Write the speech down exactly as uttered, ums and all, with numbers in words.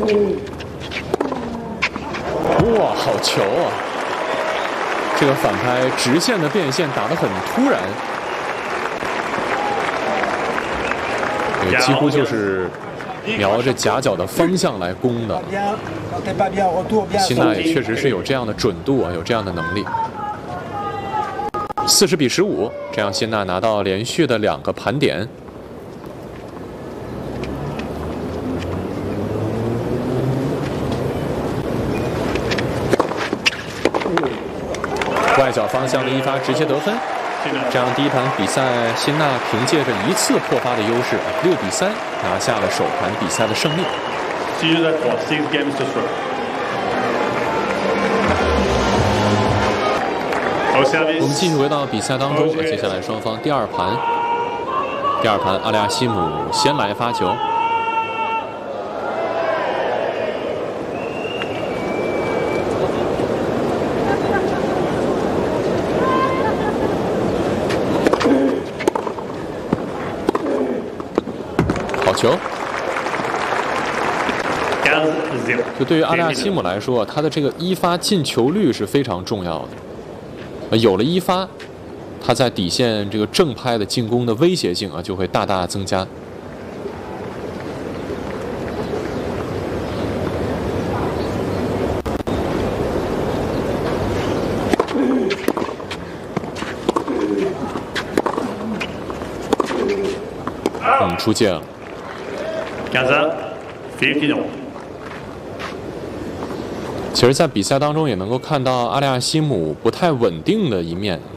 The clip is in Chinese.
哇，好球啊！这个反拍直线的变线打得很突然，对，几乎就是瞄着夹角的方向来攻的。辛纳也确实是有这样的准度啊，有这样的能力。四十比十五，这样辛纳拿到连续的两个盘点。外角方向的一发直接得分，这样第一盘比赛，辛纳凭借着一次破发的优势，六比三拿下了首盘比赛的胜利。我们继续回到比赛当中，接下来双方第二盘，第二盘阿利亚西姆先来发球。球，就对于阿利亚西姆来说，他的这个一发进球率是非常重要的。有了一发，他在底线这个正拍的进攻的威胁性啊就会大大增加。嗯，出界了。其实，在比赛当中也能够看到阿利亚西姆不太稳定的一面。